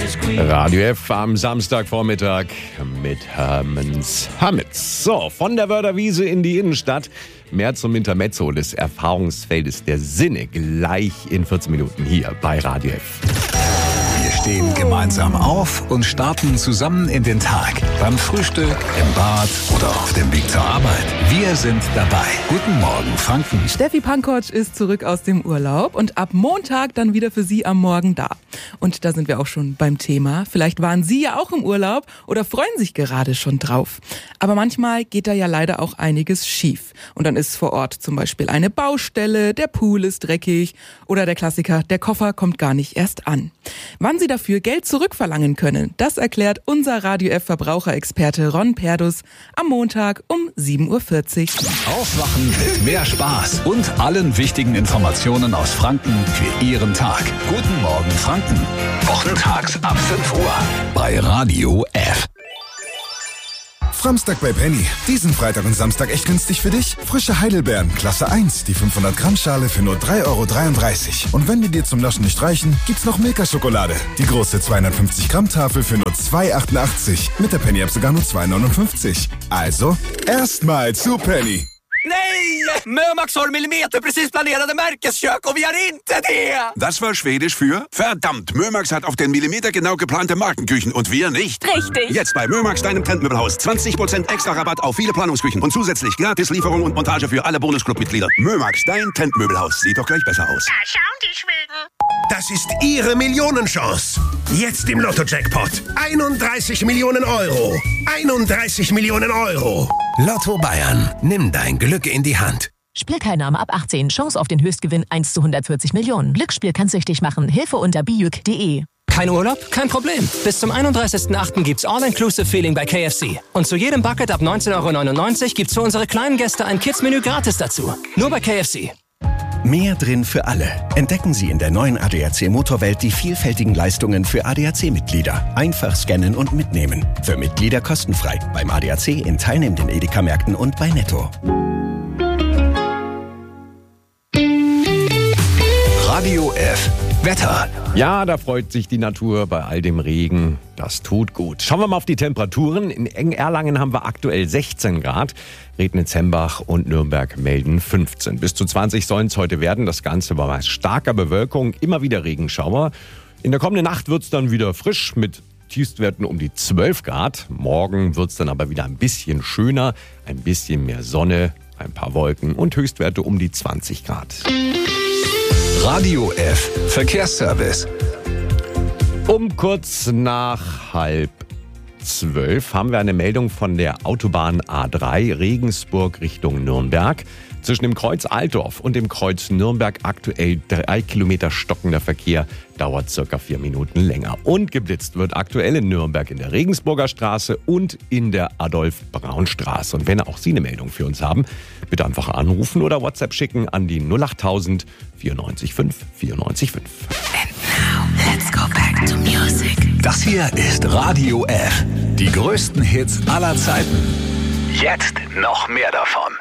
Radio F am Samstagvormittag mit Hermanns Hammitz. So, von der Wörterwiese in die Innenstadt. Mehr zum Intermezzo des Erfahrungsfeldes der Sinne gleich in 14 Minuten hier bei Radio F. Wir stehen gemeinsam auf und starten zusammen in den Tag. Beim Frühstück, im Bad oder auf dem Weg zur Arbeit. Wir sind dabei. Guten Morgen, Franken. Steffi Pankotsch ist zurück aus dem Urlaub und ab Montag dann wieder für Sie am Morgen da. Und da sind wir auch schon beim Thema. Vielleicht waren Sie ja auch im Urlaub oder freuen sich gerade schon drauf. Aber manchmal geht da ja leider auch einiges schief. Und dann ist vor Ort zum Beispiel eine Baustelle, der Pool ist dreckig oder der Klassiker, der Koffer kommt gar nicht erst an. Wann Sie dafür Geld zurückverlangen können, das erklärt unser Radio F Verbraucherexperte Ron Perdus am Montag um 7.40 Uhr. Aufwachen mit mehr Spaß und allen wichtigen Informationen aus Franken für Ihren Tag. Guten Morgen, Franken. Wochentags ab 5 Uhr bei Radio F. Samstag bei Penny. Diesen Freitag und Samstag echt günstig für dich? Frische Heidelbeeren, Klasse 1, die 500 Gramm Schale für nur 3,33 €. Und wenn die dir zum Naschen nicht reichen, gibt's noch Milka-Schokolade. Die große 250 Gramm Tafel für nur 2,88. Mit der Penny-App sogar nur 2,59. Also, erstmal zu Penny. Nej! Mömax har millimeter precis planerade Märkeskök och vi har inte det! Das war Schwedisch für verdammt, Mömax hat auf den Millimeter genau geplante Markenküchen und wir nicht. Richtig. Jetzt bei Mömax, deinem Trendmöbelhaus. 20% extra Rabatt auf viele Planungsküchen und zusätzlich Gratislieferung und Montage für alle Bonusclub-Mitglieder. Mömax, dein Trendmöbelhaus. Sieht doch gleich besser aus. Da schauen die Schweden. Das ist Ihre Millionenchance. Jetzt im Lotto-Jackpot. 31 Millionen Euro. 31 Millionen Euro. Lotto Bayern. Nimm dein Glück in die Hand. Spielteilnahme ab 18. Chance auf den Höchstgewinn 1 zu 140 Millionen. Glücksspiel kann süchtig machen. Hilfe unter biuk.de. Kein Urlaub? Kein Problem. Bis zum 31.08. gibt's All-Inclusive-Feeling bei KFC. Und zu jedem Bucket ab 19,99 € gibt's für unsere kleinen Gäste ein Kids-Menü gratis dazu. Nur bei KFC. Mehr drin für alle. Entdecken Sie in der neuen ADAC Motorwelt die vielfältigen Leistungen für ADAC-Mitglieder. Einfach scannen und mitnehmen. Für Mitglieder kostenfrei. Beim ADAC in teilnehmenden Edeka-Märkten und bei Netto. Radio F. Wetter. Ja, da freut sich die Natur bei all dem Regen. Das tut gut. Schauen wir mal auf die Temperaturen. In Erlangen haben wir aktuell 16 Grad. Rednitz-Hembach und Nürnberg melden 15. Bis zu 20 sollen es heute werden. Das Ganze bei starker Bewölkung, immer wieder Regenschauer. In der kommenden Nacht wird es dann wieder frisch mit Tiefstwerten um die 12 Grad. Morgen wird es dann aber wieder ein bisschen schöner, ein bisschen mehr Sonne, ein paar Wolken und Höchstwerte um die 20 Grad. Radio F. Verkehrsservice. Um kurz nach 11:30 haben wir eine Meldung von der Autobahn A3 Regensburg Richtung Nürnberg. Zwischen dem Kreuz Altdorf und dem Kreuz Nürnberg aktuell 3 Kilometer stockender Verkehr, dauert circa 4 Minuten länger. Und geblitzt wird aktuell in Nürnberg in der Regensburger Straße und in der Adolf-Braun-Straße. Und wenn auch Sie eine Meldung für uns haben, bitte einfach anrufen oder WhatsApp schicken an die 08000 94 5 94 5. And now, let's go back to music. Das hier ist Radio F. Die größten Hits aller Zeiten. Jetzt noch mehr davon.